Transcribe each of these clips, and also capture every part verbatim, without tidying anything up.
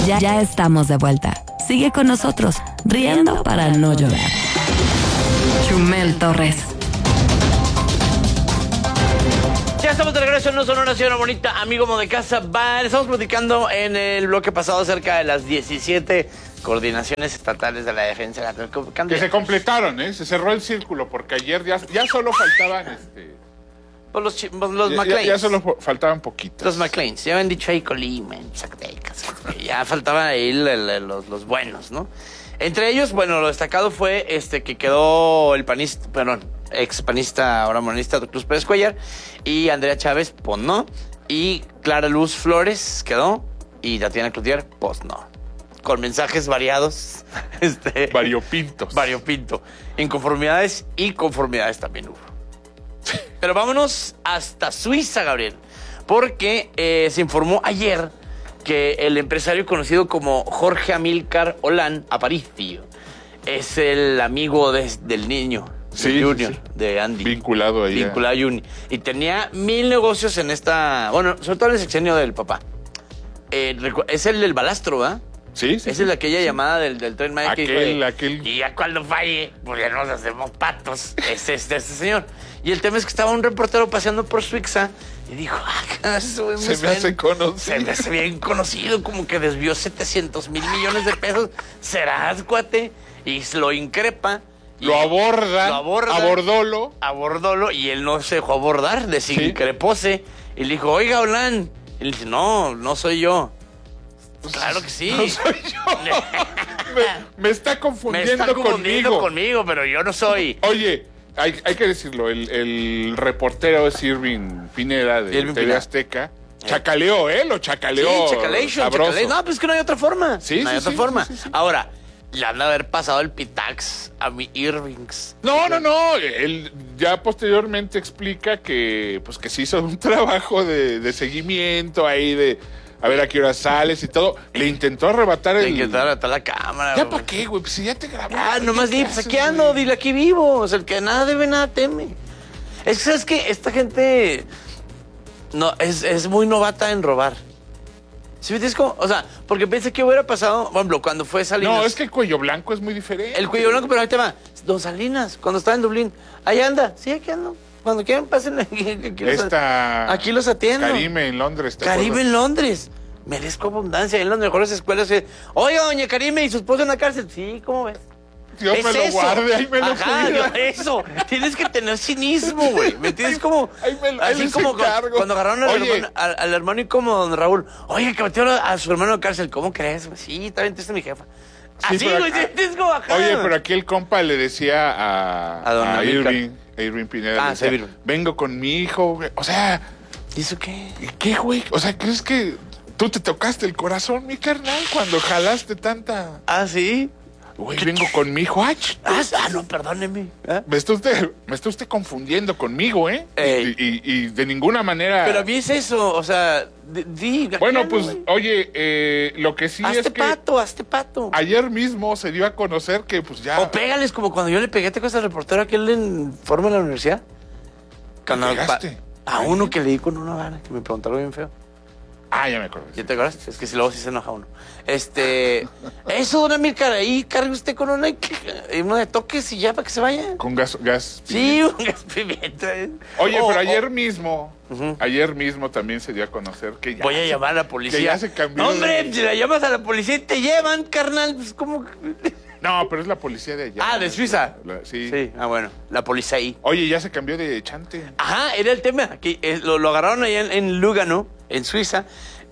Ya, ya estamos de vuelta. Sigue con nosotros, riendo para no llorar. Chumel Torres. Ya estamos de regreso en No Sonora, señora bonita, amigo amo de casa. Va, estamos platicando en el bloque pasado acerca de las diecisiete coordinaciones estatales de la defensa. Que se completaron, ¿eh? Se cerró el círculo, porque ayer ya, ya solo faltaban... Este... Pues los, chi- pues los ya, McLeans. Ya, ya solo faltaban poquitos. Los McLeans. Ya habían dicho ahí Colima, Zacatecas. Ya faltaban ahí el- el- los, los buenos, ¿no? Entre ellos, bueno, lo destacado fue este que quedó el panista, perdón, ex panista, ahora monista, Cruz Pérez Cuellar, y Andrea Chávez, pues no, y Clara Luz Flores quedó, y Tatiana Cloutier, pues no. Con mensajes variados, este, Variopintos. variopinto. Inconformidades y conformidades también hubo. Pero vámonos hasta Suiza, Gabriel, porque eh, se informó ayer que el empresario conocido como Jorge Amílcar Olán Aparicio es el amigo de- del niño, Sí, del Junior, sí, sí. de Andy. Vinculado ahí. Vinculado a Juni. Y tenía mil negocios en esta... Bueno, sobre todo en el sexenio del papá. Eh, recu- es el del balastro, ¿verdad? Sí, sí. Esa es aquella llamada del, del Tren Maya que dijo, Aquel, eh, aquel... y ya cuando falle, pues ya nos hacemos patos. Ese es de ese señor. Y el tema es que estaba un reportero paseando por Suiza y dijo, ah, eso Se me hace conocido. Se me hace bien conocido, como que desvió setecientos mil millones de pesos. Serás, cuate. Y lo increpa. y Lo aborda. Lo aborda. Abordólo. Abordólo y él no se dejó abordar, desincrepóse. Y le dijo, oiga, Olán. Y le dice, no, no soy yo. Claro que sí. No soy yo. me, me está Me confundiendo, está confundiendo conmigo. conmigo, pero yo no soy. Oye, hay, hay que decirlo, el, el reportero es Irving Pineda de Irving T V Pineda. Azteca. Chacaleó, ¿eh? Lo chacaleó. Sí, chacalation, sabroso. chacalation. No, pues es que no hay otra forma. Sí, no hay sí, otra sí, forma. sí, sí, sí. Ahora, le han de haber pasado el pitax a mi Irvings. No, no, no. Él ya posteriormente explica que, pues, que se hizo un trabajo de, de seguimiento ahí de a ver a qué hora sales y todo. Le intentó arrebatar Hay el. que estar hasta la cámara. ¿Ya güey. para qué, güey? Pues si ya te grabó. Ah, ¿ya nomás qué di, pues haces, aquí ando, güey? dile aquí vivo. O sea, el que nada debe, nada teme. Es que, ¿sabes qué? Esta gente no, es, es muy novata en robar. ¿Sí me entiendes cómo? O sea, porque pensé que hubiera pasado, por ejemplo, cuando fue Salinas. No, es que el cuello blanco es muy diferente. El cuello blanco, pero ahí te va. Don Salinas, cuando estaba en Dublín, ahí anda. Sí, aquí ando. Cuando quieran, pasen aquí. Aquí los, Esta. aquí los atiendo. Karime en Londres. ¿te Caribe acuerdas? en Londres. Merezco abundancia. En las mejores escuelas. eh, Oiga, doña Karime, ¿y su esposo en la cárcel? Sí, ¿cómo ves? Dios Es me lo eso. guarde, ahí me lo Ajá, cuida. yo- eso. Tienes que tener cinismo, güey. ¿Me entiendes? Como, Ahí me- ahí así les como cu- encargo. cuando agarraron al Oye. hermano, al, al hermano y como don Raúl. Oye, que metió a, a su hermano en la cárcel. ¿Cómo crees? güey? Sí, está bien triste mi jefa. Sí, Así, pero güey. acá- ¿Sí? Es como acá. Oye, pero aquí el compa le decía a, A don a Amílcar. Irving, a Irving Pineda, Ah, le decía, sí, Irving. vengo con mi hijo, güey. O sea, ¿Y eso qué? ¿qué, güey? O sea, ¿crees que tú te tocaste el corazón, mi carnal, cuando jalaste tanta... Ah, sí. Güey, vengo con mi hijo. Ah, ch- Ah, ah, no, perdóneme. ¿Eh? me está usted, me está usted confundiendo conmigo, ¿eh? Ey. Y, y- y de ninguna manera... Pero a mí es eso, o sea, di, di, Bueno, acá, pues, güey. oye, eh, lo que sí hazte es que pato, hazte pato. ayer mismo se dio a conocer que, pues, ya... O pégales como cuando yo le pegué, ¿te acuerdas al reportero aquel en Forma en la universidad? Cuando pegaste? pa- a uno que le di con una vara, que me preguntaron bien feo. Ah, ya me acuerdo. ¿Ya te acuerdas? Es que si luego sí se enoja uno. Este, eso, don Amílcar, ahí cargue usted con una, y uno de toques y ya para que se vaya. Con gas... gas Sí, un gas pimienta. eh. Oye, O- pero o- ayer mismo, Ujú. ayer mismo también se dio a conocer que ya... Voy a se- llamar a la policía. Que ya se cambió. No, hombre, de- si la llamas a la policía y te llevan, carnal, pues como... No, pero es la policía de allá. Ah, de Suiza. La- sí. Sí, ah, bueno, la policía ahí. Oye, ya se cambió de chante. Ajá, era el tema. Que eh, lo, lo agarraron allá en, en Lugano, en Suiza,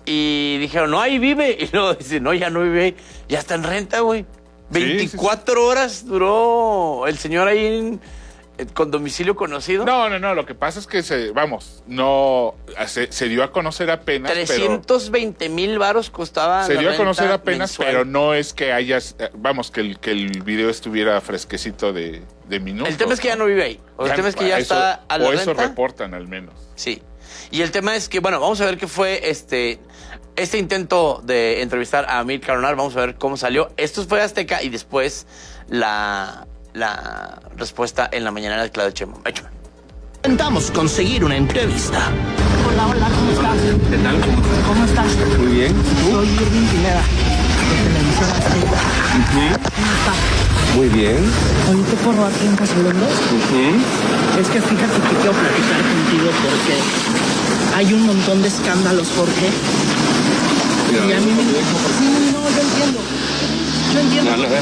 y dijeron, no, ahí vive. Y luego dice, no, ya no vive ahí, ya está en renta, güey. Sí, veinticuatro horas duró el señor ahí en- eh, con domicilio conocido. No, no, no, lo que pasa es que se, vamos, no, se, se dio a conocer apenas, trescientos veinte mil varos costaba pero... Se la dio a renta conocer apenas, mensual. pero no es que hayas, eh, vamos, que el, que el video estuviera fresquecito de, de minutos. El tema es que ya no vive ahí. O el Ya- tema es que ya eso- está a la O eso renta. reportan al menos. Sí. Y el tema es que, bueno, vamos a ver qué fue este este intento de entrevistar a Amílcar Olán. Vamos a ver cómo salió. Esto fue Azteca y después la, la respuesta en la mañanera de Claudio Sheinbaum. Échame. Intentamos conseguir una entrevista. Hola, hola, ¿cómo estás? ¿Qué tal? ¿Cómo estás? ¿Cómo estás? Muy bien. ¿Tú? Soy Irving Pineda. Televisión Azteca. ¿Cómo estás? Muy bien. Oye, ¿te puedo robar treinta segundos? Uh-huh. Es que fíjate que quiero platicar contigo porque hay un montón de escándalos, Jorge. Mira, y a mí me... no, Sí, no, yo entiendo. Yo entiendo. no, no,